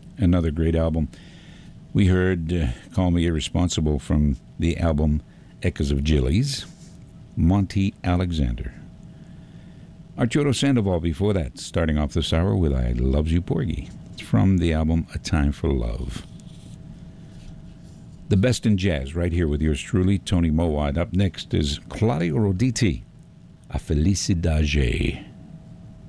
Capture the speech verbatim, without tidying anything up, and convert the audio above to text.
Another great album. We heard uh, Call Me Irresponsible from the album Echoes of Gillies, Monty Alexander. Arturo Sandoval before that, starting off this hour with I Loves You Porgy. It's from the album A Time for Love. The best in jazz, right here with yours truly, Tony Mowat. Up next is Claudio Roditi, A Felicidade.